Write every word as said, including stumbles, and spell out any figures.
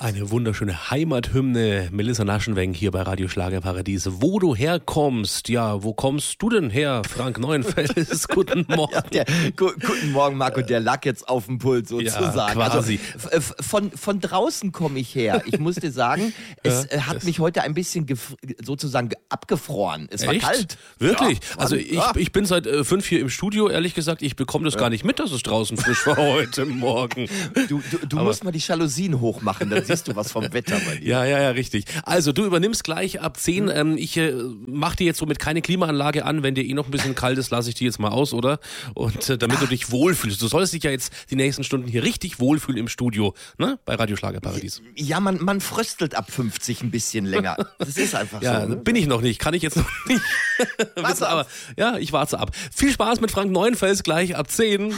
Eine wunderschöne Heimathymne, Melissa Naschenweng hier bei Radio Schlagerparadies. Wo du herkommst, ja, wo kommst du denn her, Frank Neuenfels? Guten Morgen. Ja, der, gu guten Morgen, Marco, der lag jetzt auf dem Pult sozusagen. Ja, quasi. Also, von, von draußen komme ich her. Ich muss dir sagen, es ja, hat mich heute ein bisschen sozusagen abgefroren. Es war Echt? kalt. Wirklich? Ja, also Mann, ich, ja. ich bin seit äh, fünf hier im Studio, ehrlich gesagt, ich bekomme das ja. gar nicht mit, dass es draußen frisch war heute Morgen. Du, du, du musst mal die Jalousien hochmachen, dann siehst du was vom Wetter bei dir. Ja, ja, ja, richtig. Also du übernimmst gleich ab zehn. Ähm, ich äh, mach dir jetzt somit keine Klimaanlage an. Wenn dir eh noch ein bisschen kalt ist, lasse ich die jetzt mal aus, oder? Und äh, damit Ach. du dich wohlfühlst. Du sollst dich ja jetzt die nächsten Stunden hier richtig wohlfühlen im Studio, ne? Bei Radio Schlagerparadies. Ja, man, man fröstelt ab fünfzig ein bisschen länger. Das ist einfach ja, so. Ne? Bin ich noch nicht. Kann ich jetzt noch nicht. Warte aber, ja, ich warte ab. Viel Spaß mit Frank Neuenfels gleich ab zehn.